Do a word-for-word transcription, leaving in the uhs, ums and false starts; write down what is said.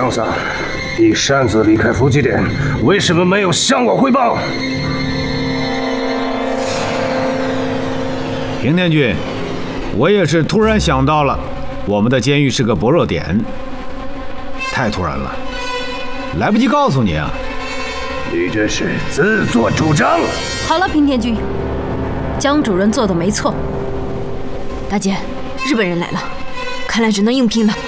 上上，你擅自离开伏击点，为什么没有向我汇报？ 平田君，我也是突然想到了，我们的监狱是个薄弱点，太突然了，来不及告诉你啊。 你这是自作主张。 好了，平田君，江主任做的没错。 大姐，日本人来了，看来只能硬拼了。